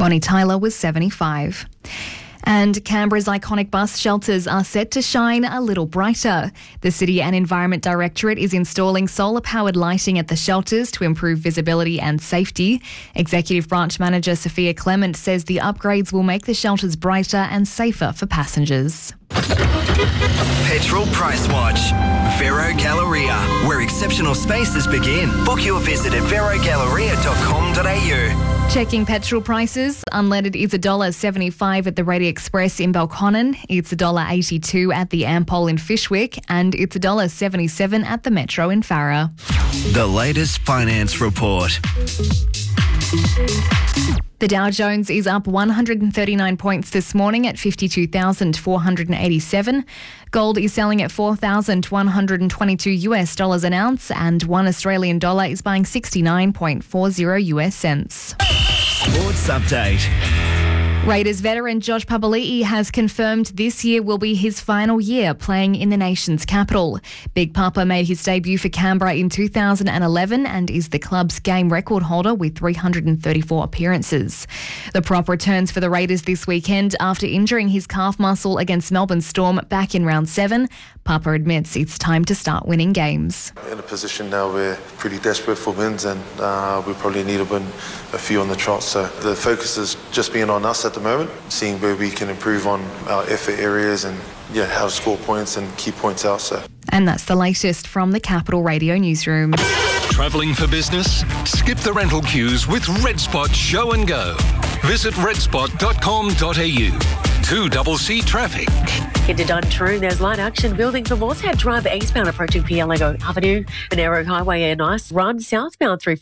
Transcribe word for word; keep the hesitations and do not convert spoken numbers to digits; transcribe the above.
Bonnie Tyler was seventy-five. And Canberra's iconic bus shelters are set to shine a little brighter. The City and Environment Directorate is installing solar-powered lighting at the shelters to improve visibility and safety. Executive Branch Manager Sophia Clement says the upgrades will make the shelters brighter and safer for passengers. Petrol Price Watch. Vero Galleria, where exceptional spaces begin. Book your visit at vero galleria dot com dot a u. Checking petrol prices. Unleaded is one dollar seventy-five at the Rady Express in Belconnen. It's one dollar eighty-two at the Ampol in Fyshwick. And it's one dollar seventy-seven at the Metro in Farrer. The latest finance report. The Dow Jones is up one hundred thirty-nine points this morning at fifty-two thousand four hundred eighty-seven. Gold is selling at four thousand one hundred twenty-two US dollars an ounce, and one Australian dollar is buying sixty-nine point four zero US cents. Sports update. Raiders veteran Josh Papali'i has confirmed this year will be his final year playing in the nation's capital. Big Papa made his debut for Canberra in two thousand eleven and is the club's game record holder with three hundred thirty-four appearances. The prop returns for the Raiders this weekend after injuring his calf muscle against Melbourne Storm back in round seven. Papa admits it's time to start winning games. In a position now we're pretty desperate for wins, and uh, we probably need to win a few on the trot. So the focus has just been on us at the moment, seeing where we can improve on our effort areas and yeah, how to score points and keep points out. So. And that's the latest from the Capital Radio newsroom. Travelling for business? Skip the rental queues with RedSpot Show and Go. Visit redspot dot com dot a u. two C C traffic. Into Duntroon, there's light action building from Morshead Drive eastbound approaching Pielago Avenue. Monaro Highway, a nice run southbound through